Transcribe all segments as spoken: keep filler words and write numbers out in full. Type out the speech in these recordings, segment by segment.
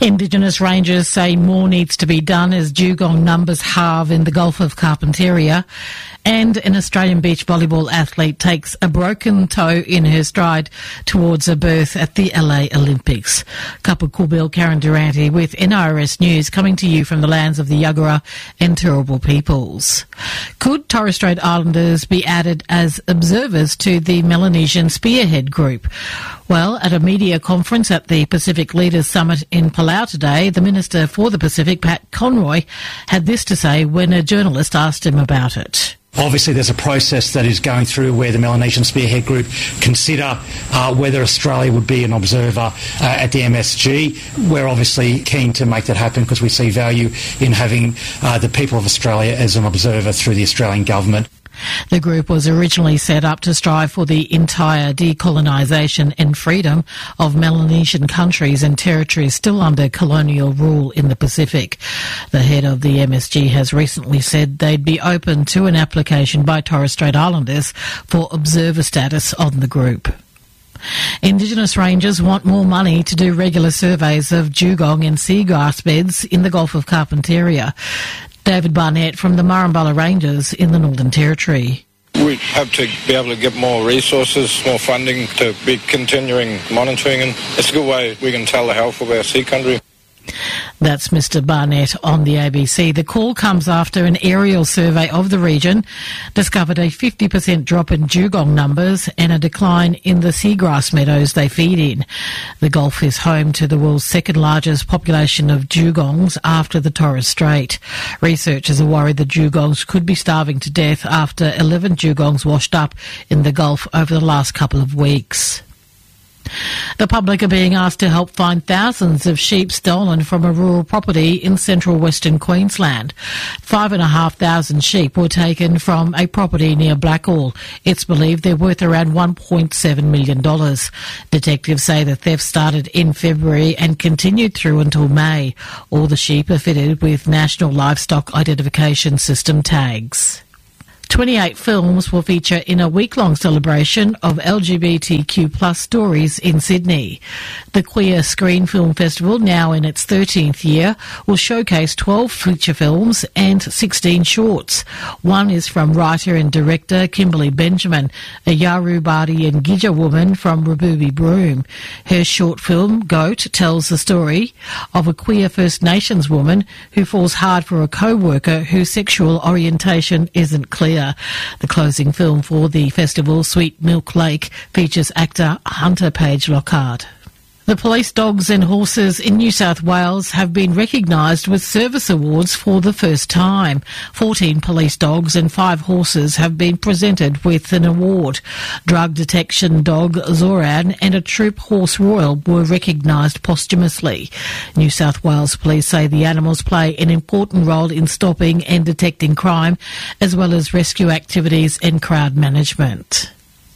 Indigenous rangers say more needs to be done as dugong numbers halve in the Gulf of Carpentaria, and an Australian beach volleyball athlete takes a broken toe in her stride towards a berth at the L A Olympics. Couple Kubil, Karen Durante with N R S News, coming to you from the lands of the Yagara and Turrbal peoples. Could Torres Strait Islanders be added as observers to the Melanesian Spearhead Group? Well, at a media conference at the Pacific Leaders Summit in Palau today, the Minister for the Pacific, Pat Conroy, had this to say when a journalist asked him about it. Obviously, there's a process that is going through where the Melanesian Spearhead Group consider uh, whether Australia would be an observer uh, at the M S G. We're obviously keen to make that happen because we see value in having uh, the people of Australia as an observer through the Australian government. The group was originally set up to strive for the entire decolonisation and freedom of Melanesian countries and territories still under colonial rule in the Pacific. The head of the M S G has recently said they'd be open to an application by Torres Strait Islanders for observer status on the group. Indigenous rangers want more money to do regular surveys of dugong and seagrass beds in the Gulf of Carpentaria. David Barnett from the Murrumbala Rangers in the Northern Territory. We hope to be able to get more resources, more funding to be continuing monitoring, and it's a good way we can tell the health of our sea country. That's Mister Barnett on the A B C. The call comes after an aerial survey of the region discovered a fifty percent drop in dugong numbers and a decline in the seagrass meadows they feed in. The Gulf is home to the world's second largest population of dugongs after the Torres Strait. Researchers are worried the dugongs could be starving to death after eleven dugongs washed up in the Gulf over the last couple of weeks. The public are being asked to help find thousands of sheep stolen from a rural property in central Western Queensland. Five and a half thousand sheep were taken from a property near Blackall. It's believed they're worth around one point seven million dollars. Detectives say the theft started in February and continued through until May. All the sheep are fitted with National Livestock Identification System tags. twenty-eight films will feature in a week-long celebration of L G B T Q plus stories in Sydney. The Queer Screen Film Festival, now in its thirteenth year, will showcase twelve feature films and sixteen shorts. One is from writer and director Kimberly Benjamin, a Yarubadi and Gija woman from Rububi Broome. Her short film, Goat, tells the story of a queer First Nations woman who falls hard for a co-worker whose sexual orientation isn't clear. The closing film for the festival, Sweet Milk Lake, features actor Hunter Page Lockhart. The police dogs and horses in New South Wales have been recognised with service awards for the first time. fourteen police dogs and five horses have been presented with an award. Drug detection dog Zoran and a troop horse Royal were recognised posthumously. New South Wales police say the animals play an important role in stopping and detecting crime, as well as rescue activities and crowd management.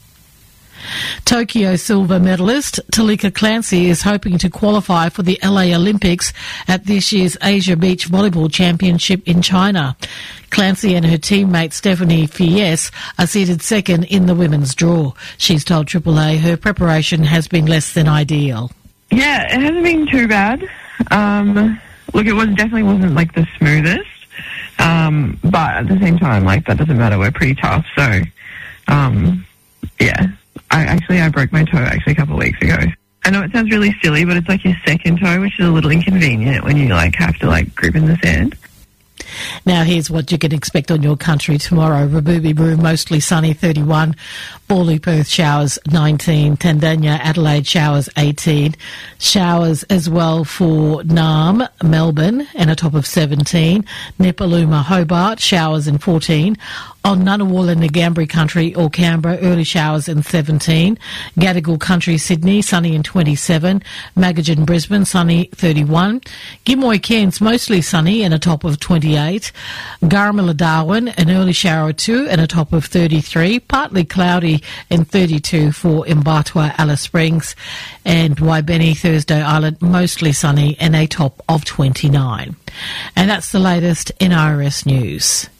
Tokyo silver medalist Talika Clancy is hoping to qualify for the L A Olympics at this year's Asia Beach Volleyball Championship in China. Clancy and her teammate Stephanie Fies are seated second in the women's draw. She's told Triple A her preparation has been less than ideal. Yeah, it hasn't been too bad. Um, look, it was definitely wasn't like the smoothest, um, but at the same time, like that doesn't matter. We're pretty tough, so um, yeah. I actually, I broke my toe actually a couple of weeks ago. I know it sounds really silly, but it's like your second toe, which is a little inconvenient when you like have to like grip in the sand. Now here's what you can expect on your country tomorrow. Rububi Broome, mostly sunny, thirty-one. Bawley, Perth, showers, nineteen. Tandanya, Adelaide, showers, eighteen. Showers as well for Naarm, Melbourne, and a top of seventeen. Nepaluma, Hobart, showers and fourteen. On Ngunnawal and Ngambri Country or Canberra, early showers and seventeen. Gadigal Country, Sydney, sunny and twenty-seven. Magajan, Brisbane, sunny, thirty-one. Gimoy, Cairns, mostly sunny and a top of twenty-eight. Garmilla, Darwin, an early shower or two and a top of thirty-three. Partly cloudy and thirty-two for Mbatwa, Alice Springs. And Waibeni, Thursday Island, mostly sunny and a top of twenty-nine. And that's the latest N R S News.